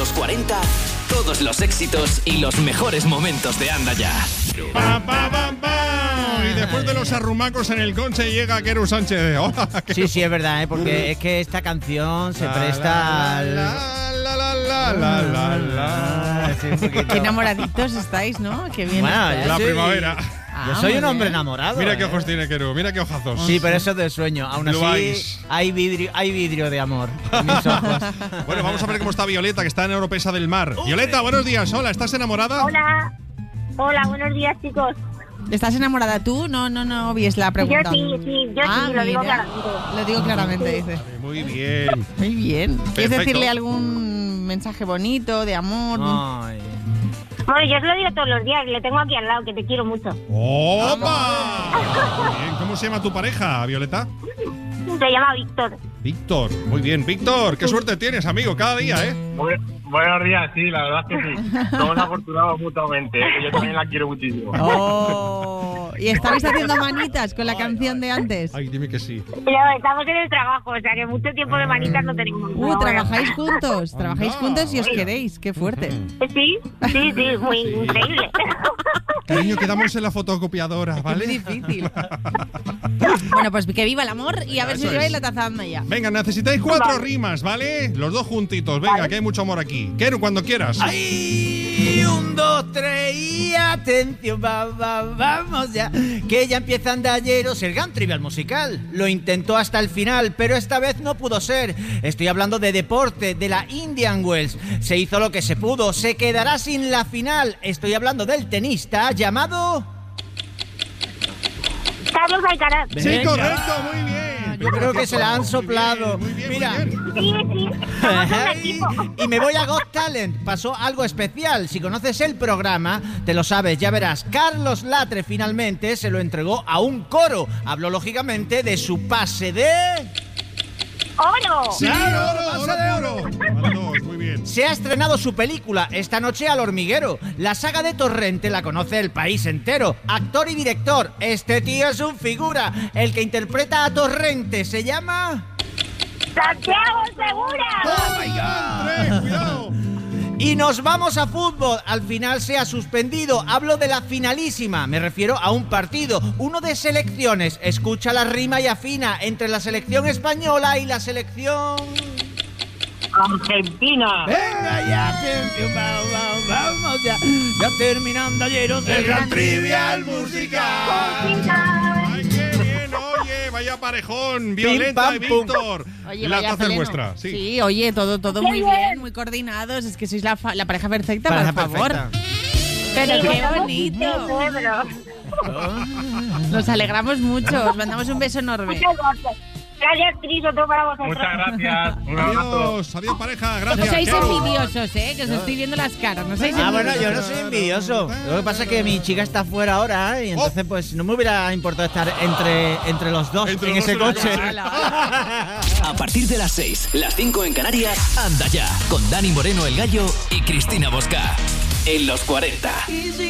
los 40, todos los éxitos y los mejores momentos de Anda Ya. Pa, pa, pa, pa. Y después de los arrumacos en el Conche llega Quero Sánchez. Hola, Quero. Sí, es verdad, porque es que esta canción se presta al... Qué enamoraditos estáis, ¿no? Qué bien. Bueno, estás. La primavera. Yo soy un hombre enamorado. Mira qué ojos tiene Quero, mira qué ojazos. Sí, pero eso es de sueño. Aún Blue así, eyes. hay vidrio de amor en mis ojos. Bueno, vamos a ver cómo está Violeta, que está en Oropesa del Mar. Violeta, buenos días. Hola, ¿estás enamorada? Hola. Hola, buenos días, chicos. ¿Estás enamorada tú? No obvies la pregunta. Yo sí, lo digo mira. claramente. Lo digo claramente, dice. Muy bien. Muy bien. ¿Quieres Perfecto. decirle algún mensaje bonito, de amor? Ay. Bueno, yo os lo digo todos los días, le tengo aquí al lado, que te quiero mucho. ¡Opa! Bien, ¿cómo se llama tu pareja, Violeta? Se llama Víctor. Víctor. Muy bien, Víctor. Qué suerte tienes, amigo, cada día, ¿eh? Buenos días, sí, la verdad es que sí. Somos afortunados mutuamente, que yo también la quiero muchísimo. Oh, ¿y estabais haciendo manitas con la canción de antes? Ay, dime que sí. Pero estamos en el trabajo, o sea que mucho tiempo de manitas no tenemos. ¿Trabajáis juntos? ¿Trabajáis Anda. juntos y os queréis? ¡Qué fuerte! Sí, muy increíble. Cariño, quedamos en la fotocopiadora, Es ¿vale? difícil. Bueno, pues que viva el amor y a ver si Eso lleváis es. la taza Anda Ya. Venga, necesitáis 4 rimas, ¿vale? Los dos juntitos. Venga, que hay mucho amor aquí. Quero, cuando quieras. ¡Ay! 1, 2, 3 y atención, vamos ya. Que ya empieza Andalleros, el gran trivial musical. Lo intentó hasta el final, pero esta vez no pudo ser. Estoy hablando de deporte, de la Indian Wells. Se hizo lo que se pudo, se quedará sin la final. Estoy hablando del tenista llamado... Carlos Alcaraz. Sí, Venga. correcto, muy bien. Yo creo que se la han soplado. Muy bien, Mira. muy bien. Sí, somos un equipo. Y me voy a Got Talent. Pasó algo especial. Si conoces el programa, te lo sabes, ya verás. Carlos Latre finalmente se lo entregó a un coro. Habló lógicamente de su pase de... ¡Oro! Sí, oro puro. Vale, dos, muy bien. Se ha estrenado su película esta noche al hormiguero. La saga de Torrente la conoce el país entero. Actor y director. Este tío es un figura. El que interpreta a Torrente se llama... ¡Santiago Segura! ¡Oh, my God! 3, cuidado. Y nos vamos a fútbol. Al final se ha suspendido. Hablo de la finalísima. Me refiero a un partido, uno de selecciones. Escucha la rima y afina entre la selección española y la selección... Argentina. Venga ya, atención, vamos ya. Ya terminando ayer el gran trivial musical. Ay, qué bien, oye, vaya parejón. Violeta pam, y pum. Víctor. Oye, La vaya taza es pleno. vuestra. Sí. Oye, todo ¡Qué muy bien! bien, muy coordinados. Es que sois la pareja perfecta, Pareja por favor. perfecta. Pero qué Somos bonito. cerebros. Nos alegramos mucho. Os mandamos un beso enorme. Muchas gracias. Gracias, Cris, otro para vosotros. Muchas gracias. Un abrazo. Adiós, pareja. No Gracias. seáis Quero. envidiosos, que os estoy viendo las caras. No seáis Bueno, envidiosos. yo no soy envidioso. Lo que pasa es que mi chica está fuera ahora, y entonces pues no me hubiera importado estar entre los dos Entre en los ese dos en el coche. coche. A partir de las 6, las 5 en Canarias, Anda Ya, con Dani Moreno el Gallo y Cristina Bosca. En los 40.